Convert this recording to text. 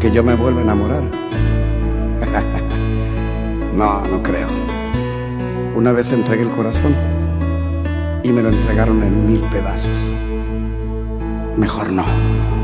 que yo me vuelva a enamorar. No, no creo. Una vez entregué el corazón y me lo entregaron en 1000 pedazos. Mejor no.